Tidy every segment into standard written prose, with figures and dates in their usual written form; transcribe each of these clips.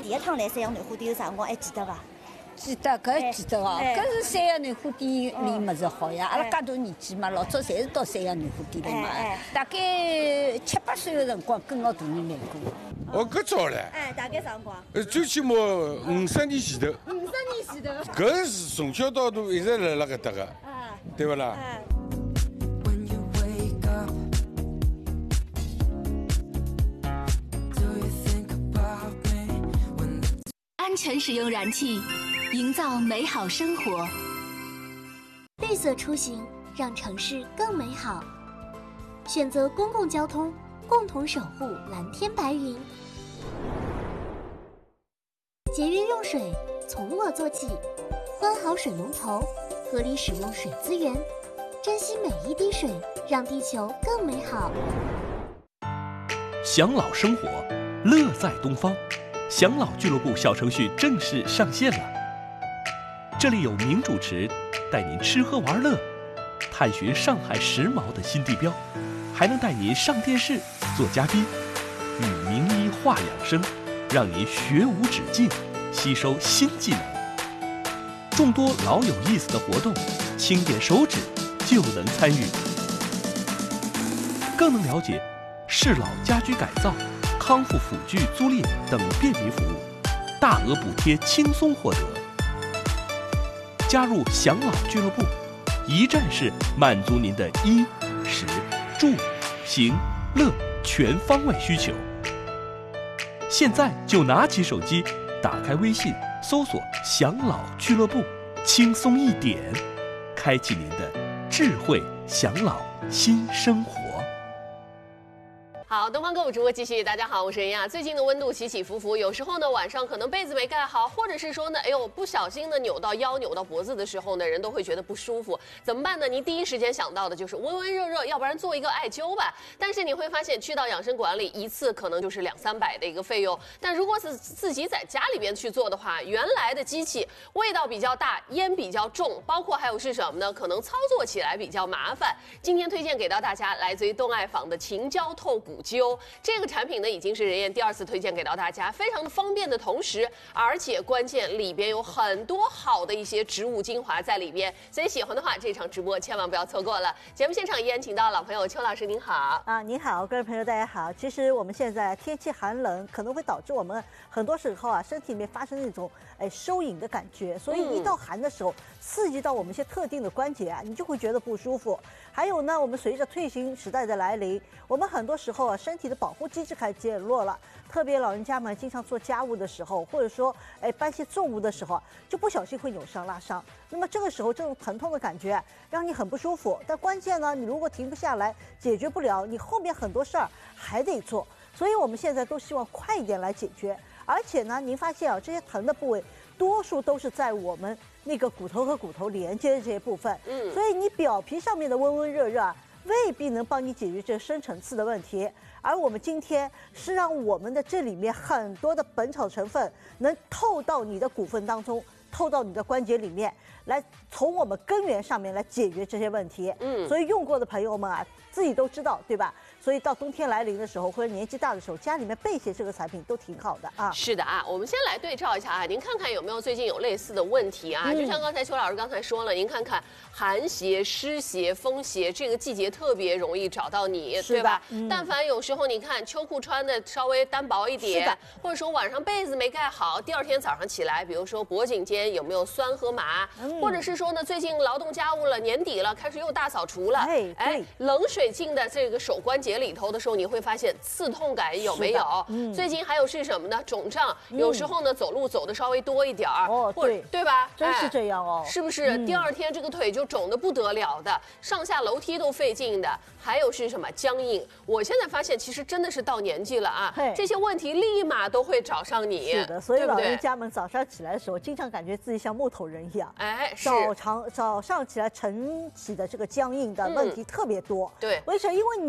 第一趟来三阳南花店有啥辰光还记得伐？ 记得，搿记得哦，搿是三阳南花店里物事好呀。阿拉介大年纪嘛，老早侪是到三阳南花店来买。大概7、8岁的辰光跟牢大人来过。 哦，搿早唻。 大概啥辰光？ 最起码50年前头。 50年前头。 搿是从小到大一直辣辣搿搭个，对勿啦？ 安全使用燃气，营造美好生活。 绿色出行，让城市更美好。选择公共交通，共同守护蓝天白云。节约用水，从我做起。关好水龙头，合理使用水资源，珍惜每一滴水，让地球更美好。 享老生活，乐在东方。享老俱乐部小程序正式上线了，这里有名主持带您吃喝玩乐，探寻上海时髦的新地标，还能带您上电视做嘉宾，与名医话养生，让您学无止境，吸收新技能。众多老有意思的活动，轻点手指就能参与，更能了解适老家居改造、康复辅具租赁等便民服务，大额补贴轻松获得。加入享老俱乐部，一站式满足您的衣、食、住、行、乐全方位需求。现在就拿起手机，打开微信，搜索“享老俱乐部”，轻松一点，开启您的智慧享老新生活。 好，东方购物直播继续。大家好，我是任亚。最近的温度起起伏伏，有时候呢晚上可能被子没盖好，或者是说呢，哎呦不小心的扭到腰、扭到脖子的时候呢，人都会觉得不舒服。怎么办呢？您第一时间想到的就是温温热热，要不然做一个艾灸吧。但是你会发现，去到养生馆里一次可能就是200、300的一个费用。但如果是自己在家里边去做的话，原来的机器味道比较大，烟比较重，包括还有是什么呢？可能操作起来比较麻烦。今天推荐给到大家，来自于东爱坊的秦椒透骨灸。这个产品呢，已经是任燕第2次推荐给到大家，非常的方便的同时，而且关键里边有很多好的一些植物精华在里边，所以喜欢的话，这场直播千万不要错过了。节目现场依然请到老朋友邱老师，您好啊，您好，各位朋友大家好。其实我们现在天气寒冷，可能会导致我们很多时候啊，身体里面发生那种收引的感觉，所以一到寒的时候，刺激到我们一些特定的关节啊，你就会觉得不舒服。还有呢，我们随着退行时代的来临，我们很多时候啊，身体的保护机制开始减弱了。特别老人家们经常做家务的时候，或者说搬些重物的时候，就不小心会扭伤拉伤。那么这个时候，这种疼痛的感觉让你很不舒服。但关键呢，你如果停不下来，解决不了，你后面很多事儿还得做。所以我们现在都希望快一点来解决。而且呢，您发现啊，这些疼的部位多数都是在我们那个骨头和骨头连接的这些部分。所以你表皮上面的温温热热啊，未必能帮你解决这深层次的问题。而我们今天是让我们的这里面很多的本草成分能透到你的骨缝当中，透到你的关节里面，来从我们根源上面来解决这些问题。所以用过的朋友们啊，自己都知道，对吧？所以到冬天来临的时候，或者年纪大的时候，家里面备些这个产品都挺好的啊。 是的啊，我们先来对照一下啊，您看看有没有最近有类似的问题啊？就像刚才邱老师刚才说了，您看看寒邪、湿邪、风邪，这个季节特别容易找到你，对吧？但凡有时候你看秋裤穿的稍微单薄一点，或者说晚上被子没盖好，第2天早上起来，比如说脖颈间有没有酸和麻，或者是说呢，最近劳动家务了，年底了，开始又大扫除了，冷水进的这个手关节里头的时候，你会发现刺痛感有没有？最近还有是什么呢？肿胀，有时候呢走路走的稍微多一点儿，对吧？ 真是这样哦， 是不是？第2天这个腿就肿得不得了的，上下楼梯都费劲的。还有是什么？僵硬。我现在发现，其实真的是到年纪了啊，这些问题立马都会找上你。 是的，所以老人家们早上起来的时候，经常感觉自己像木头人一样。早上起来晨起的这个僵硬的问题特别多。 对， 为什么？因为你的那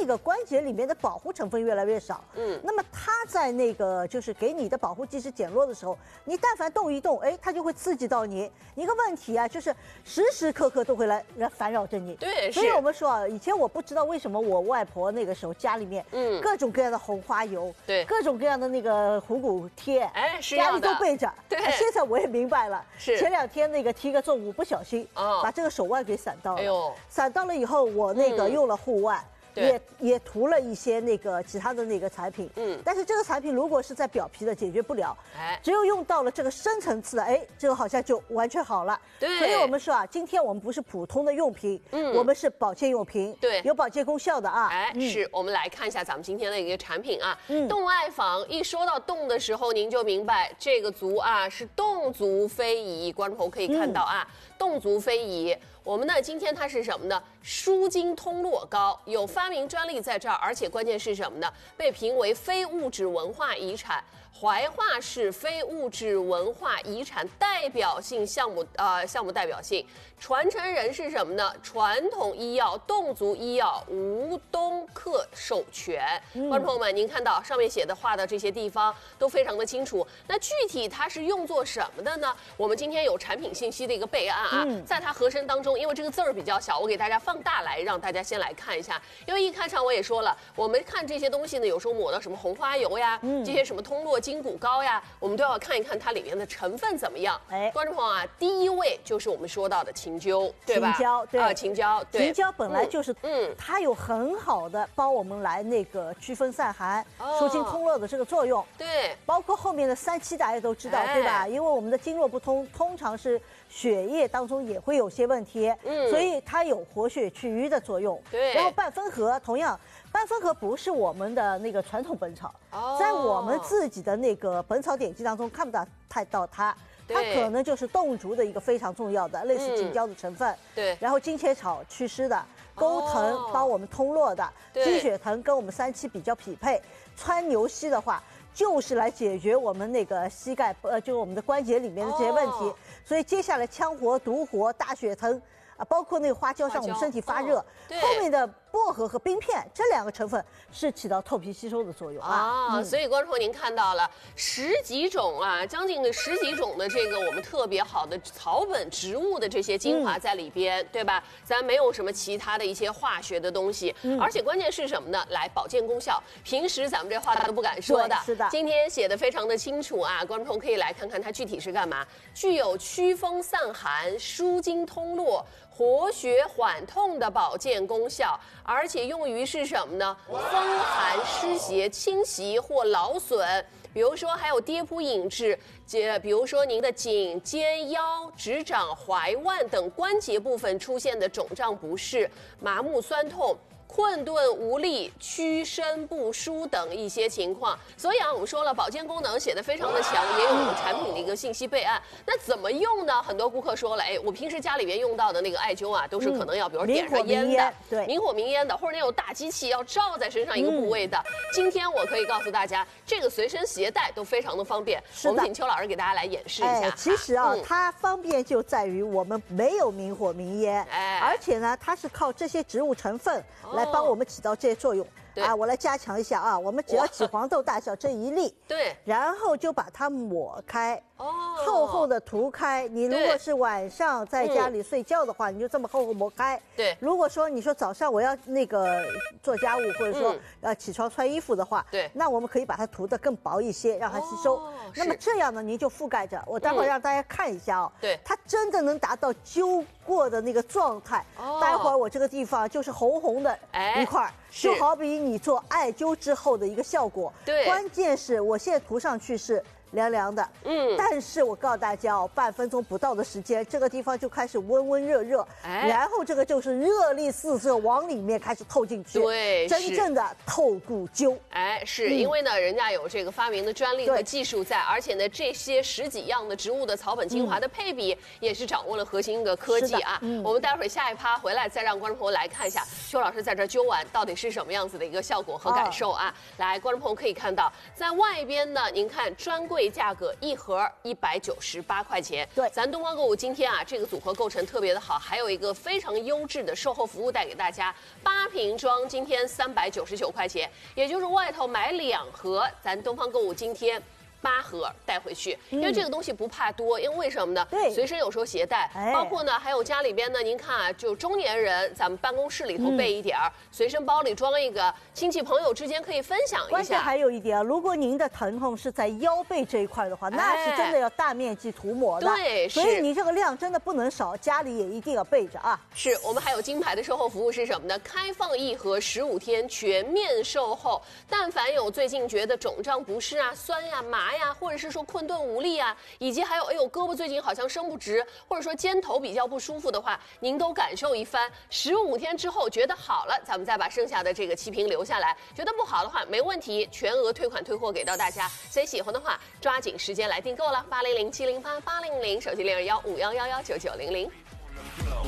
那个关节里面的保护成分越来越少。那么它在那个就是给你的保护机制减弱的时候，你但凡动一动，哎，它就会刺激到你。一个问题啊，就是时时刻刻都会来烦扰着你。 对， 所以我们说啊，以前我不知道为什么我外婆那个时候家里面，各种各样的红花油， 对， 各种各样的那个虎骨贴， 哎，是家里都备着。 对， 现在我也明白了。 是前2天那个提个重物不小心，把这个手腕给闪到了。 哎呦， 闪到了以后，我那个用了护腕。也涂了一些那个其他的那个产品，但是这个产品如果是在表皮的解决不了，只有用到了这个深层次的，哎，这个好像就完全好了。 对， 所以我们说啊，今天我们不是普通的用品，我们是保健用品， 对， 有保健功效的啊。 哎，是我们来看一下咱们今天的一个产品啊，动爱坊。一说到动的时候，您就明白这个足啊是动足非遗，观众朋友可以看到啊，动足非遗。我们呢，今天它是什么呢？舒筋通络膏，有发明专利在这儿，而且关键是什么呢？被评为非物质文化遗产，怀化市非物质文化遗产代表性项目代表性。传承人是什么呢？传统医药动足医药吴东克授权。观众朋友们，您看到上面写的画的这些地方都非常的清楚。那具体它是用作什么的呢？我们今天有产品信息的一个备案啊，在它盒身当中，因为这个字儿比较小，我给大家放大来，让大家先来看一下。因为一开场我也说了，我们看这些东西呢，有时候抹到什么红花油呀，这些什么通络筋骨膏呀，我们都要看一看它里面的成分怎么样。哎，观众朋友啊，第一位就是我们说到的芹灸，对吧？ 芹椒，对， 芹椒，对， 芹椒本来就是，它有很好的帮我们来那个祛风散寒、舒筋通络的这个作用。 对， 包括后面的3期大家都知道，对吧？因为我们的经络不通，通常是血液当中也会有些问题，所以它有活血祛瘀的作用。 对， 然后半分合同样。半分合不是我们的那个传统本草，在我们自己的那个《本草典籍》当中看不到它可能就是动足的一个非常重要的类似芹椒的成分。 对， 然后金钱草祛湿的，钩藤帮我们通络的，鸡血藤跟我们3期比较匹配，川牛膝的话就是来解决我们那个膝盖就是我们的关节里面的这些问题。所以接下来羌活、独活、大血藤。包括那个花椒让我们身体发热，后面的薄荷和冰片这2个成分是起到透皮吸收的作用啊。 所以观众朋友您看到了10几种啊，将近10几种的这个我们特别好的草本植物的这些精华在里边，对吧？咱没有什么其他的一些化学的东西，而且关键是什么呢？来保健功效，平时咱们这话都不敢说的， 是的。 今天写的非常的清楚啊，观众朋友可以来看看它具体是干嘛，具有祛风散寒、舒筋通络、活血缓痛的保健功效，而且用于是什么呢？风寒湿邪侵袭或劳损，比如说还有跌扑引致，比如说您的颈、肩、腰、指掌、踝腕等关节部分出现的肿胀不适、麻木酸痛、困顿无力、屈伸不舒等一些情况。所以啊，我们说了，保健功能写得非常的强，也有我们产品的一个信息备案。那怎么用呢？很多顾客说了，哎，我平时家里边用到的那个艾灸啊，都是可能要比如点上烟的， 对， 明火明烟的，或者那种大机器要照在身上一个部位的。今天我可以告诉大家，这个随身携带都非常的方便。我们请邱老师给大家来演示一下。 其实啊，它方便就在于我们没有明火明烟，而且呢，它是靠这些植物成分来帮我们起到这些作用。我来加强一下啊，我们只要起黄豆大小这1粒， 对， 然后就把它抹开，厚厚的涂开。你如果是晚上在家里睡觉的话，你就这么厚厚抹开。 对， 如果说你说早上我要那个做家务，或者说起床穿衣服的话， 对， 那我们可以把它涂得更薄一些，让它吸收。那么这样呢，您就覆盖着。我待会儿让大家看一下对， 它真的能达到灸过的那个状态。待会儿我这个地方就是红红的一块，就好比你做艾灸之后的一个效果。 对， 关键是我现在涂上去是凉凉的，但是我告诉大家哦，半分钟不到的时间，这个地方就开始温温热热，然后这个就是热力四射往里面开始透进去， 对， 真正的透骨灸。 是因为呢，人家有这个发明的专利和技术在，而且呢，这些10几样的植物的草本精华的配比也是掌握了核心的科技啊。我们待会儿下一趴回来再让观众朋友来看一下邱老师在这灸完到底是什么样子的一个效果和感受啊。来，观众朋友可以看到，在外边呢，您看专柜柜价格1盒198块钱。 对， 咱东方购物今天啊，这个组合构成特别的好，还有一个非常优质的售后服务带给大家。8瓶装今天399块钱，也就是外头买2盒，咱东方购物今天8盒带回去，因为这个东西不怕多，因为为什么呢？ 对， 随身有时候携带，包括呢还有家里边呢，您看啊，就中年人，咱们办公室里头备一点儿，随身包里装一个，亲戚朋友之间可以分享一下。 关键还有一点啊，如果您的疼痛是在腰背这一块的话，那是真的要大面积涂抹的。 对， 所以你这个量真的不能少，家里也一定要备着啊。 是我们还有金牌的售后服务是什么呢？开放1盒15天全面售后，但凡有最近觉得肿胀不适啊、酸呀、麻呀，或者是说困顿无力啊，以及还有胳膊最近好像伸不直，或者说肩头比较不舒服的话，您都感受一番。15天之后觉得好了，咱们再把剩下的这个7瓶留下来。觉得不好的话，没问题，全额退款退货给到大家。所以喜欢的话，抓紧时间来订购了，800-708-800，手机021-5111-9900。